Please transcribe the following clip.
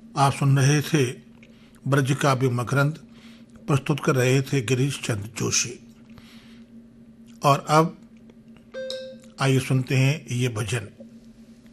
आप सुन रहे थे ब्रज काव्य मकरंद, प्रस्तुत कर रहे थे गिरीश चंद्र जोशी। और अब आइए सुनते हैं ये भजन।